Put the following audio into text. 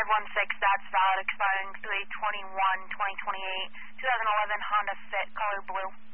that's valid, expiring 3/21/2028. 2011 Honda Fit, color blue.